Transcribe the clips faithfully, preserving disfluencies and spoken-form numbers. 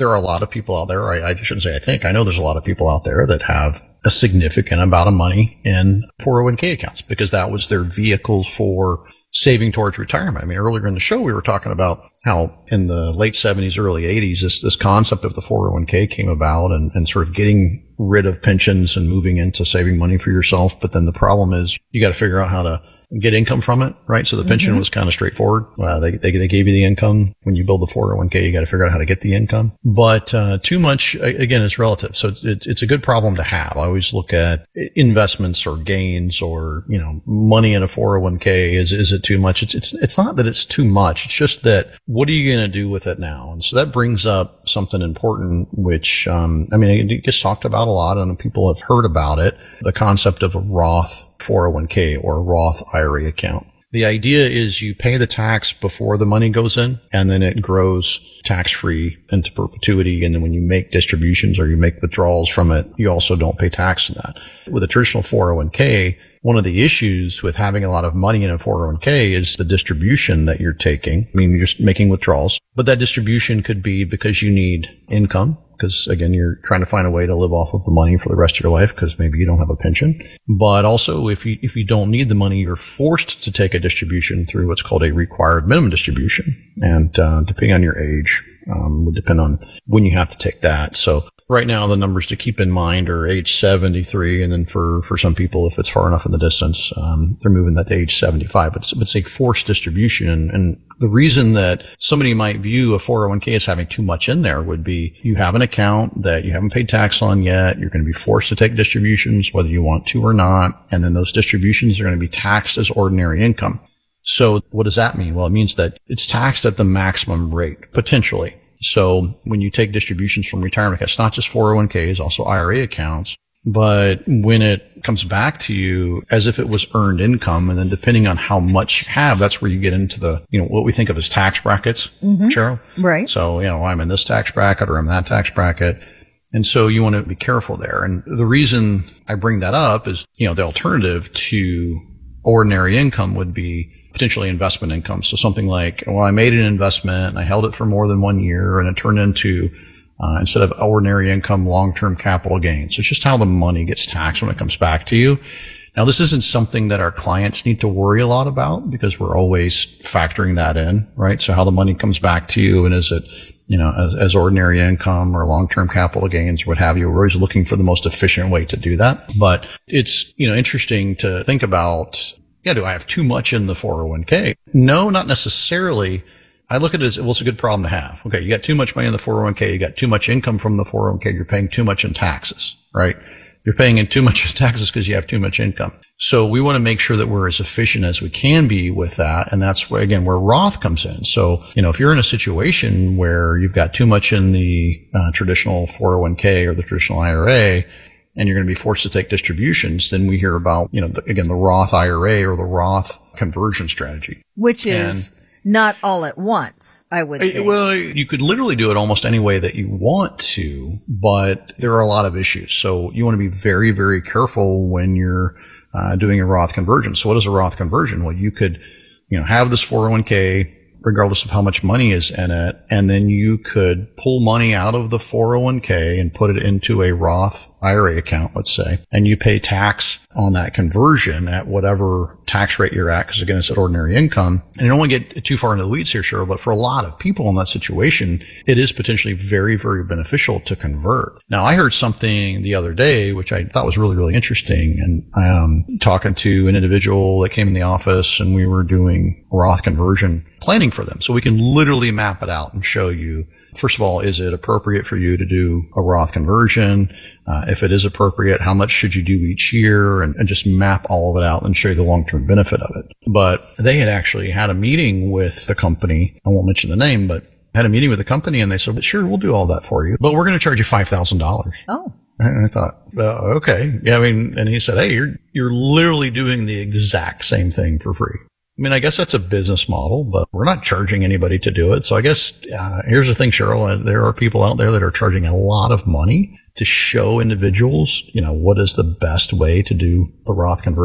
there are a lot of people out there, I, I shouldn't say I think, I know there's a lot of people out there that have a significant amount of money in four oh one k accounts because that was their vehicle for saving towards retirement. I mean, earlier in the show, we were talking about how in the late seventies, early eighties, this, this concept of the four oh one k came about and, and sort of getting rid of pensions and moving into saving money for yourself. But then the problem is you got to figure out how to get income from it, right? So the pension mm-hmm. was kind of straightforward. Uh, they, they, they gave you the income. When you build the four oh one k, you got to figure out how to get the income. But, uh, too much, again, is relative. So it's, it's a good problem to have. I always look at investments or gains or, you know, money in a four oh one k. Is, is it too much? It's, it's, it's not that it's too much. It's just that what are you going to do with it now? And so that brings up something important, which, um, I mean, it gets talked about a lot and people have heard about it. The concept of a Roth four oh one k or a Roth I R A account. The idea is you pay the tax before the money goes in and then it grows tax-free into perpetuity. And then when you make distributions or you make withdrawals from it, you also don't pay tax on that. With a traditional four oh one k, one of the issues with having a lot of money in a four oh one k is the distribution that you're taking. I mean, you're just making withdrawals, but that distribution could be because you need income. Because again, you're trying to find a way to live off of the money for the rest of your life because maybe you don't have a pension. But also, if you if you don't need the money, you're forced to take a distribution through what's called a required minimum distribution. And uh, depending on your age, um, would depend on when you have to take that. So right now, the numbers to keep in mind are age seventy-three, and then for for some people, if it's far enough in the distance, um, they're moving that to age seventy-five. But it's, it's a forced distribution, and, and the reason that somebody might view a four oh one k as having too much in there would be you have an account that you haven't paid tax on yet. You're going to be forced to take distributions whether you want to or not. And then those distributions are going to be taxed as ordinary income. So what does that mean? Well, it means that it's taxed at the maximum rate, potentially. So when you take distributions from retirement accounts, not just four oh one k's, also I R A accounts, but when it comes back to you as if it was earned income, and then depending on how much you have, that's where you get into the, you know, what we think of as tax brackets, mm-hmm. Cheryl. Right. So, you know, I'm in this tax bracket or I'm in that tax bracket. And so you want to be careful there. And the reason I bring that up is, you know, the alternative to ordinary income would be potentially investment income. So something like, well, I made an investment and I held it for more than one year and it turned into, uh, instead of ordinary income, long-term capital gains. So it's just how the money gets taxed when it comes back to you. Now, this isn't something that our clients need to worry a lot about because we're always factoring that in, right? So how the money comes back to you, and is it, you know, as, as ordinary income or long-term capital gains, what have you. We're always looking for the most efficient way to do that. But it's, you know, interesting to think about, yeah, do I have too much in the four oh one k? No, not necessarily. I look at it as, well, it's a good problem to have. Okay, you got too much money in the four oh one k, you got too much income from the four oh one k, you're paying too much in taxes, right? You're paying in too much in taxes because you have too much income. So we want to make sure that we're as efficient as we can be with that. And that's where, again, where Roth comes in. So, you know, if you're in a situation where you've got too much in the uh, traditional four oh one k or the traditional I R A, and you're going to be forced to take distributions, then we hear about, you know, the, again, the Roth I R A or the Roth conversion strategy. Which is and, not all at once, I would think. Well, you could literally do it almost any way that you want to, but there are a lot of issues. So you want to be very, very careful when you're uh, doing a Roth conversion. So what is a Roth conversion? Well, you could, you know, have this four oh one k regardless of how much money is in it, and then you could pull money out of the four oh one k and put it into a Roth I R A account, let's say, and you pay tax on that conversion at whatever tax rate you're at, because again, it's at ordinary income. And you don't want to get too far into the weeds here, Cheryl, but for a lot of people in that situation, it is potentially very, very beneficial to convert. Now, I heard something the other day, which I thought was really, really interesting, and um talking to an individual that came in the office, and we were doing Roth conversion planning for them. So we can literally map it out and show you, first of all, is it appropriate for you to do a Roth conversion? Uh, if it is appropriate, how much should you do each year? And, and just map all of it out and show you the long-term benefit of it. But they had actually had a meeting with the company. I won't mention the name, but had a meeting with the company, and they said, sure, we'll do all that for you, but we're going to charge you five thousand dollars. Oh. And I thought, well, okay. Yeah, I mean, and he said, hey, you're, you're literally doing the exact same thing for free. I mean, I guess that's a business model, but we're not charging anybody to do it. So I guess, uh, here's the thing, Cheryl, there are people out there that are charging a lot of money to show individuals, you know, what is the best way to do the Roth conversion.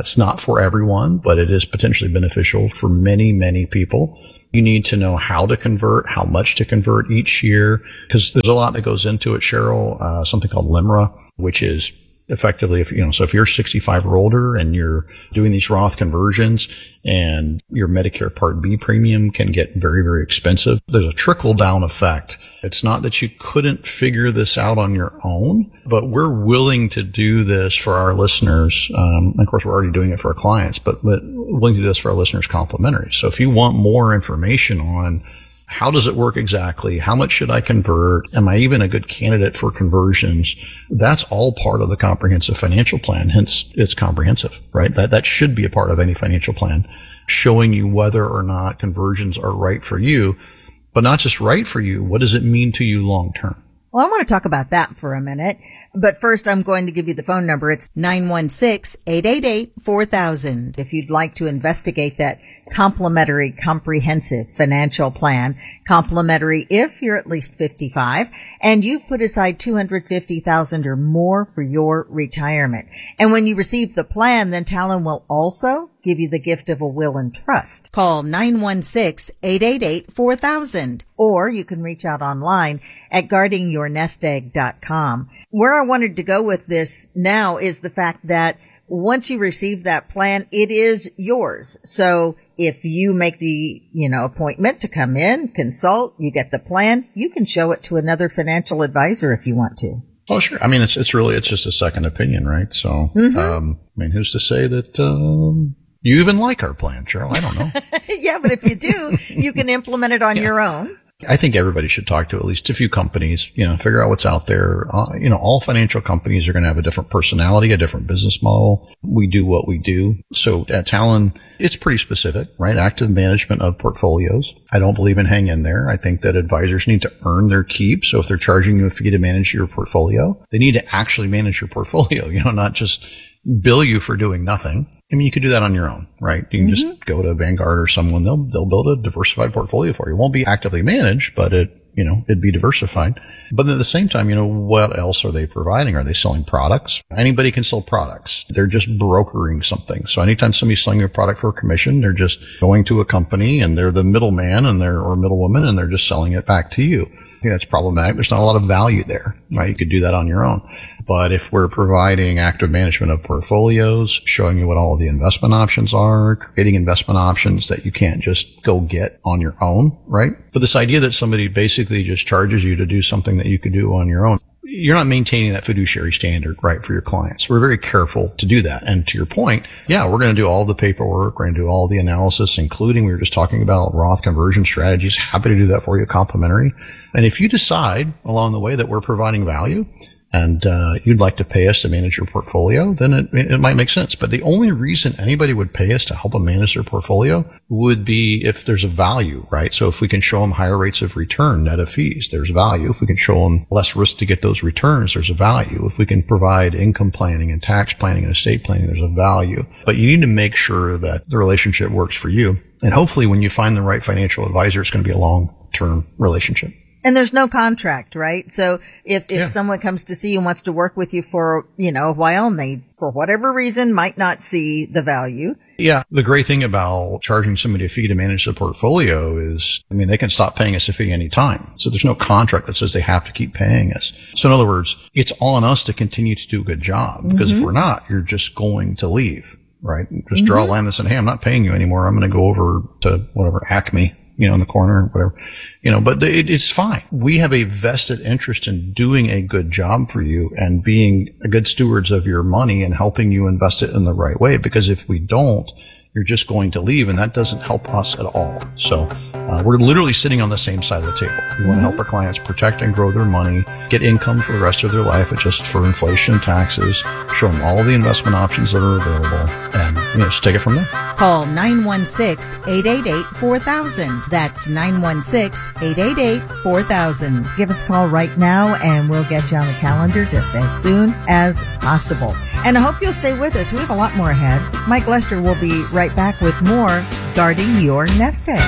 It's not for everyone, but it is potentially beneficial for many, many people. You need to know how to convert, how much to convert each year, because there's a lot that goes into it, Cheryl. Uh, something called L I M R A, which is effectively, if you know, so if you're sixty-five or older and you're doing these Roth conversions and your Medicare Part B premium can get very, very expensive, there's a trickle down effect. It's not that you couldn't figure this out on your own, but we're willing to do this for our listeners. Um, of course, we're already doing it for our clients, but, but willing to do this for our listeners complimentary. So if you want more information on how does it work exactly? How much should I convert? Am I even a good candidate for conversions? That's all part of the comprehensive financial plan. Hence, it's comprehensive, right? That, that should be a part of any financial plan, showing you whether or not conversions are right for you, but not just right for you. What does it mean to you long term? Well, I want to talk about that for a minute. But first, I'm going to give you the phone number. It's nine one six, eight eight eight, four thousand. If you'd like to investigate that complimentary comprehensive financial plan, complimentary if you're at least fifty-five and you've put aside two hundred fifty thousand dollars or more for your retirement. And when you receive the plan, then Talon will also give you the gift of a will and trust. Call nine one six, eight eight eight, four thousand, or you can reach out online at guarding your nest egg dot com. Where I wanted to go with this now is the fact that once you receive that plan, it is yours. So if you make the, you know, appointment to come in, consult, you get the plan, you can show it to another financial advisor if you want to. Oh, sure. I mean, it's it's really, it's just a second opinion, right? So, mm-hmm. um, I mean, who's to say that um, you even like our plan, Cheryl? I don't know. Yeah, but if you do, you can implement it on yeah. your own. I think everybody should talk to at least a few companies, you know, figure out what's out there. Uh, you know, all financial companies are going to have a different personality, a different business model. We do what we do. So at Talon, it's pretty specific, right? Active management of portfolios. I don't believe in hang in there. I think that advisors need to earn their keep. So if they're charging you a fee to manage your portfolio, they need to actually manage your portfolio, you know, not just bill you for doing nothing. I mean, you could do that on your own, right? You can mm-hmm. just go to Vanguard or someone. They'll, they'll build a diversified portfolio for you. It won't be actively managed, but it, you know, it'd be diversified. But at the same time, you know, what else are they providing? Are they selling products? Anybody can sell products. They're just brokering something. So anytime somebody's selling a product for a commission, they're just going to a company and they're the middleman and they're, or middlewoman, and they're just selling it back to you. I think that's problematic. There's not a lot of value there, right? You could do that on your own. But if we're providing active management of portfolios, showing you what all of the investment options are, creating investment options that you can't just go get on your own, right? But this idea that somebody basically just charges you to do something that you could do on your own, you're not maintaining that fiduciary standard, right, for your clients. We're very careful to do that. And to your point, yeah, we're going to do all the paperwork. We're going to do all the analysis, including we were just talking about Roth conversion strategies. Happy to do that for you, complimentary. And if you decide along the way that we're providing value and uh, you'd like to pay us to manage your portfolio, then it, it might make sense. But the only reason anybody would pay us to help them manage their portfolio would be if there's a value, right? So if we can show them higher rates of return net of fees, there's value. If we can show them less risk to get those returns, there's a value. If we can provide income planning and tax planning and estate planning, there's a value. But you need to make sure that the relationship works for you. And hopefully when you find the right financial advisor, it's going to be a long-term relationship. And there's no contract, right? So if, if yeah. someone comes to see you and wants to work with you for, you know, a while and they, for whatever reason, might not see the value. Yeah. The great thing about charging somebody a fee to manage the portfolio is, I mean, they can stop paying us a fee anytime. So there's no contract that says they have to keep paying us. So in other words, it's all on us to continue to do a good job, because mm-hmm. if we're not, you're just going to leave, right? Just draw mm-hmm. a line that said, hey, I'm not paying you anymore. I'm going to go over to whatever, Acme, you know, in the corner, whatever, you know, but it, it's fine. We have a vested interest in doing a good job for you and being good stewards of your money and helping you invest it in the right way. Because if we don't, you're just going to leave, and that doesn't help us at all. So uh, we're literally sitting on the same side of the table. We want to help our clients protect and grow their money, get income for the rest of their life, adjust for inflation and taxes, show them all the investment options that are available, and you know, just take it from there. Call nine one six, eight eight eight, four thousand. That's nine one six, eight eight eight, four thousand. Give us a call right now, and we'll get you on the calendar just as soon as possible. And I hope you'll stay with us. We have a lot more ahead. Mike Lester will be right back with more Guarding Your Nest Egg.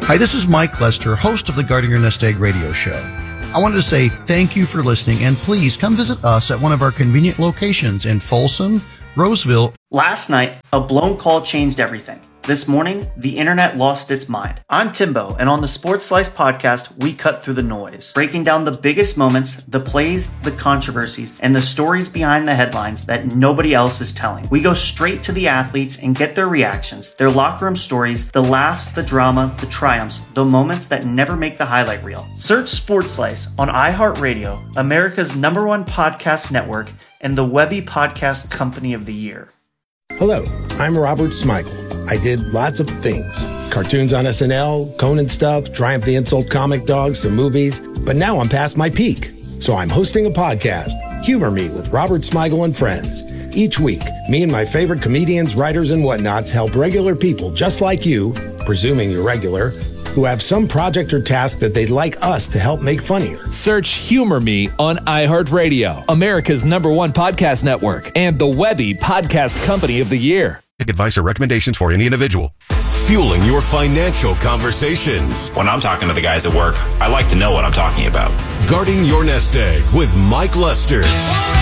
Hi, this is Mike Lester, host of the Guarding Your Nest Egg radio show. I wanted to say thank you for listening, and please come visit us at one of our convenient locations in Folsom, Roseville. Last night, a blown call changed everything. This morning, the internet lost its mind. I'm Timbo, and on the Sports Slice podcast, we cut through the noise, breaking down the biggest moments, the plays, the controversies, and the stories behind the headlines that nobody else is telling. We go straight to the athletes and get their reactions, their locker room stories, the laughs, the drama, the triumphs, the moments that never make the highlight reel. Search Sports Slice on iHeartRadio, America's number one podcast network, and the Webby Podcast Company of the Year. Hello, I'm Robert Smigel. I did lots of things. Cartoons on S N L, Conan stuff, Triumph the Insult comic dogs, some movies. But now I'm past my peak. So I'm hosting a podcast, Humor Me with Robert Smigel and Friends. Each week, me and my favorite comedians, writers, and whatnots help regular people just like you, presuming you're regular, who have some project or task that they'd like us to help make funnier. Search Humor Me on iHeartRadio, America's number one podcast network, and the Webby Podcast Company of the Year. Advice or recommendations for any individual. Fueling your financial conversations. When I'm talking to the guys at work, I like to know what I'm talking about. Guarding Your Nest Egg with Mike Lester.